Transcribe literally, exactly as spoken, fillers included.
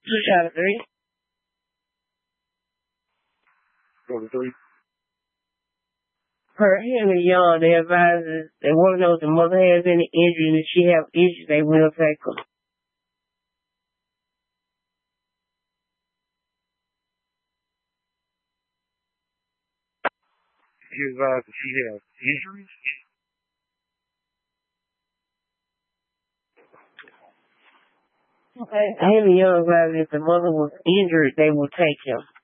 Two out of three. Go to three. Per Henry Young, the advisors, they want to know if the mother has any injuries. If she have issues, they will take her. You advise that she has injuries? Okay. Henry Young advised if the mother was injured, they will take him.